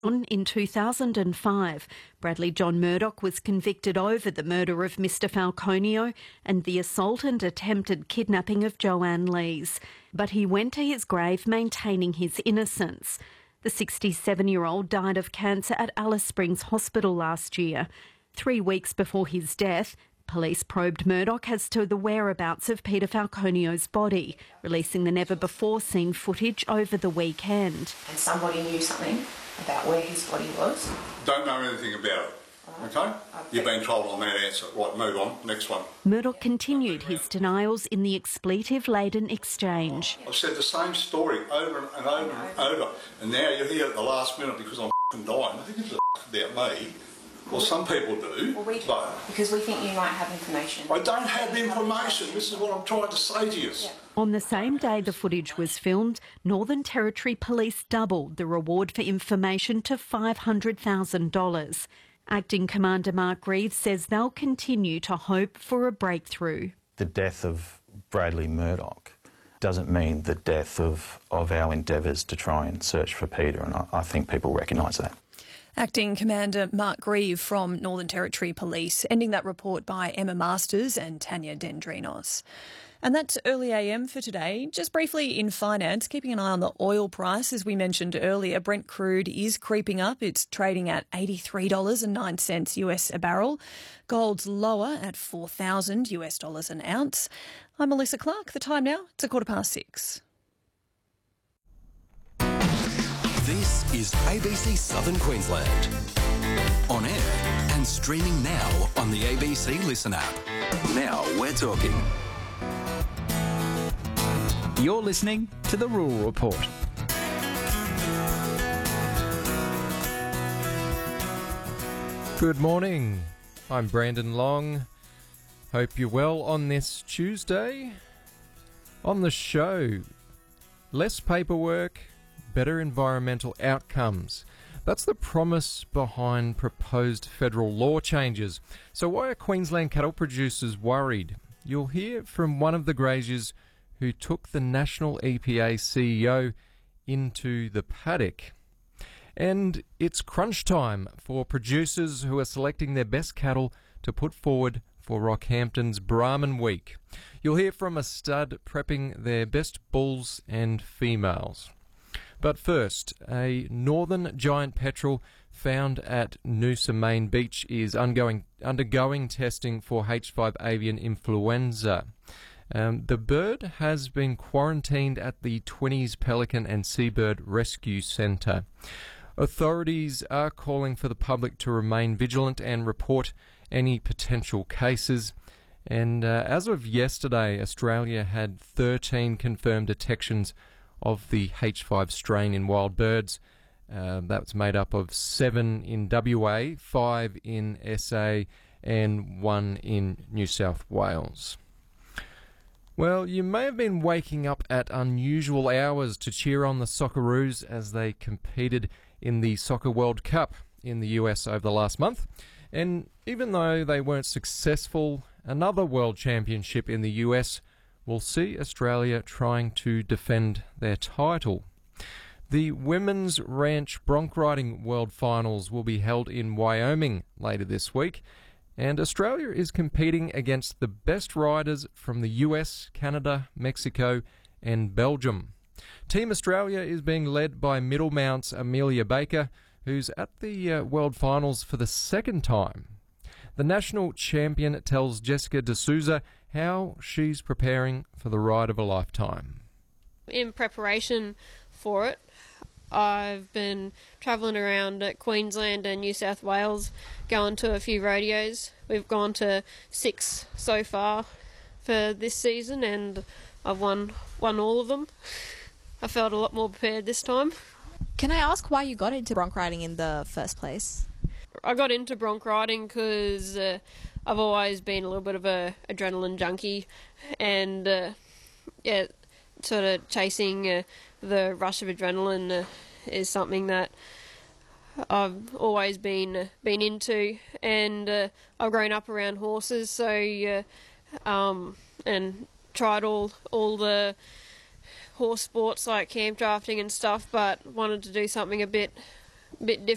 In 2005, Bradley John Murdoch was convicted over the murder of Mr Falconio and the assault and attempted kidnapping of Joanne Lees. But he went to his grave maintaining his innocence. The 67-year-old died of cancer at Alice Springs Hospital last year. 3 weeks before his death, police probed Murdoch as to the whereabouts of Peter Falconio's body, releasing the never-before-seen footage over the weekend. And somebody knew something about where his body was? Don't know anything about it, okay? You've been told on that answer. Right, move on. Next one. Murdoch continued his denials in the expletive-laden exchange. I've said the same story over and over and over, and now you're here at the last minute because I'm dying. I think it's about me. Well, some people do, but... Because we think you might have information. I don't have information. This is what I'm trying to say to you. Yeah. On the same day the footage was filmed, Northern Territory Police doubled the reward for information to $500,000. Acting Commander Mark Reeves says they'll continue to hope for a breakthrough. The death of Bradley Murdoch doesn't mean the death of our endeavours to try and search for Peter, and I think people recognise that. Acting Commander Mark Grieve from Northern Territory Police, ending that report by Emma Masters and Tanya Dendrinos. And that's early AM for today. Just briefly in finance, keeping an eye on the oil price. As we mentioned earlier, Brent crude is creeping up. It's trading at $83.09 US a barrel. Gold's lower at $4,000 US dollars an ounce. I'm Melissa Clark. The time now, it's 6:15. This is ABC Southern Queensland. On air and streaming now on the ABC Listen app. Now we're talking. You're listening to The Rural Report. Good morning. I'm Brandon Long. Hope you're well on this Tuesday. On the show, less paperwork, better environmental outcomes. That's the promise behind proposed federal law changes. So why are Queensland cattle producers worried? You'll hear from one of the graziers who took the National EPA CEO into the paddock. And it's crunch time for producers who are selecting their best cattle to put forward for Rockhampton's Brahman Week. You'll hear from a stud prepping their best bulls and females. But first, a northern giant petrel found at Noosa Main Beach is undergoing testing for H5 avian influenza. The bird has been quarantined at the 20s Pelican and Seabird Rescue Centre. Authorities are calling for the public to remain vigilant and report any potential cases. And as of yesterday, Australia had 13 confirmed detections of the H5 strain in wild birds. That's made up of 7 in WA, 5 in SA and 1 in New South Wales. Well, you may have been waking up at unusual hours to cheer on the Socceroos as they competed in the Soccer World Cup in the US over the last month. And even though they weren't successful, another World Championship in the US will see Australia trying to defend their title. The Women's Ranch Bronc Riding World Finals will be held in Wyoming later this week, and Australia is competing against the best riders from the US, Canada, Mexico and Belgium. Team Australia is being led by Middlemount's Amelia Baker, who's at the World Finals for the second time. The national champion tells Jessica D'Souza how she's preparing for the ride of a lifetime. In preparation for it, I've been travelling around Queensland and New South Wales, going to a few rodeos. We've gone to 6 so far for this season, and I've won all of them. I felt a lot more prepared this time. Can I ask why you got into bronc riding in the first place? I got into bronc riding because I've always been a little bit of a adrenaline junkie, and sort of chasing the rush of adrenaline is something that I've always been into, and I've grown up around horses, so and tried all the horse sports like camp drafting and stuff, but wanted to do something a bit different